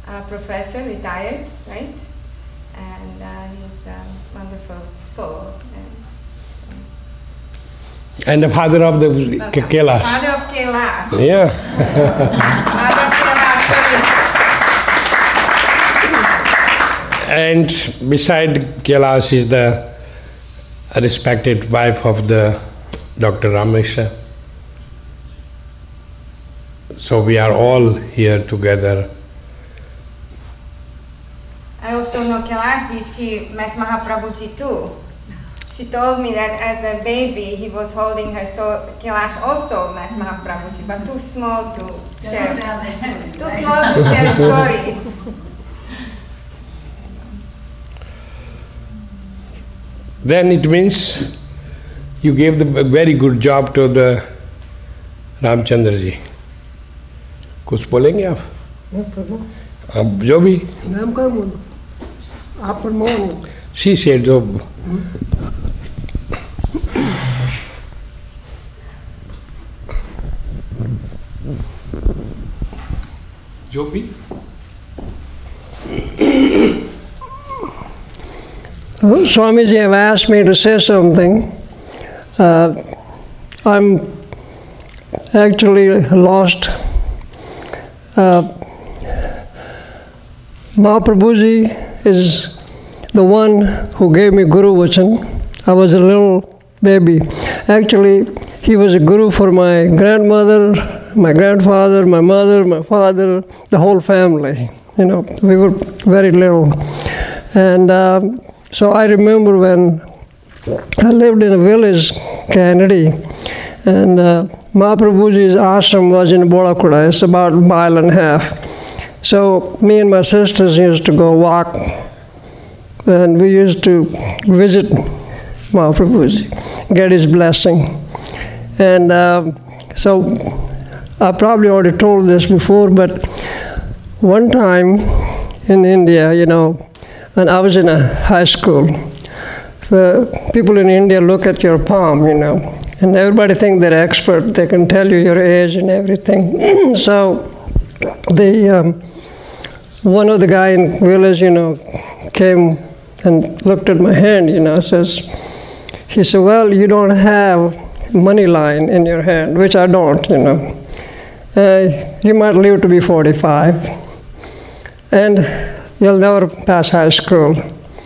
a professor, retired, right? And he's a wonderful soul. And the father of the Kailash. Father of Kailash. Yeah. Father of Kailash. And beside Kailash is the respected wife of the Dr. Ramesha. So we are all here together. I also know Kailash, she met Mahaprabhuji too. She told me that as a baby he was holding her, so Kailash also met Mahaprabhuji, but too small to share. Too small to share stories. Then it means you gave the very good job to the Ramchandra ji. कुछ बोलेंगे आप? आप जो भी. नाम का बोलो. आप पर मोहन. She said जो. जो भी. Swamiji have asked me to say something. I'm actually lost. Mahaprabhuji is the one who gave me Guru Vachan. I was a little baby. Actually, he was a guru for my grandmother, my grandfather, my mother, my father, the whole family. You know, we were very little. And so I remember when I lived in a village, Kennedy, and Mahaprabhuji's ashram was in Bolakuda. It's about a mile and a half. So me and my sisters used to go walk, and we used to visit Mahaprabhuji, get his blessing. And so I probably already told this before, but one time in India, you know, when I was in a high school, the people in India look at your palm, you know, and everybody think they're expert. They can tell you your age and everything. So one of the guy in village, you know, came and looked at my hand, you know, he said, well, you don't have money line in your hand, which I don't, you know. You might live to be 45, and you'll never pass high school.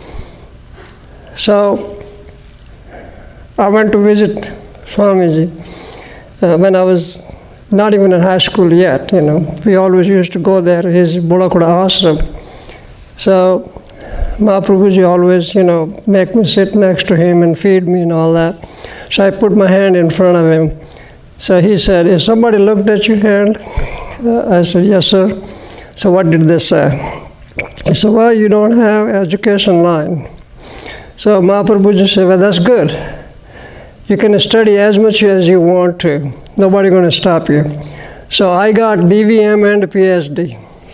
So I went to visit Swamiji when I was not even in high school yet, you know. We always used to go there, his Bolakuda ashram. So Mahaprabhuji always, you know, make me sit next to him and feed me and all that. So I put my hand in front of him. So he said, "Has somebody looked at your hand?" I said, "Yes, sir." So what did they say? He said, "Well, you don't have education line." So Mahaprabhuji said, "Well, that's good. You can study as much as you want to. Nobody's going to stop you." So I got DVM and a PhD.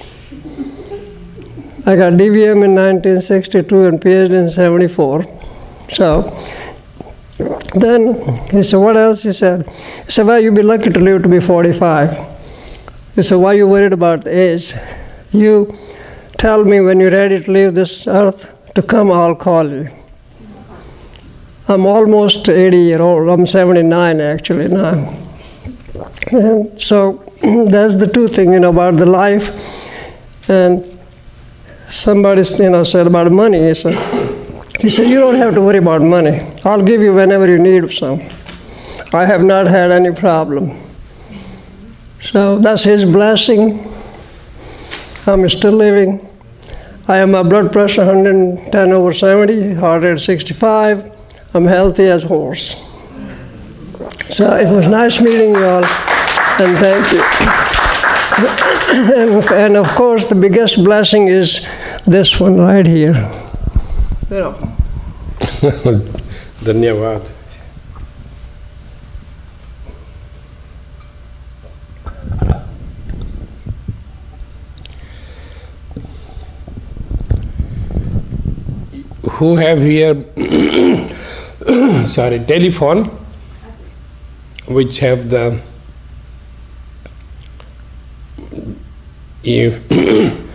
I got DVM in 1962 and PhD in 74. So then he said, "What else?" He said, "Well, you'll be lucky to live to be 45. He said, "Why are you worried about the age? You tell me when you're ready to leave this earth to come, I'll call you." I'm almost 80-year-old. I'm 79 actually now. And so that's the two things, you know, about the life. And somebody, you know, said about money. He said, "You don't have to worry about money. I'll give you whenever you need some." I have not had any problem. So that's his blessing. I'm still living. I have my blood pressure 110/70, heart rate 65. I'm healthy as a horse. So it was nice meeting you all, and thank you. And of course, the biggest blessing is this one right here. You know. Dhanyavad. Who have here telephone which have the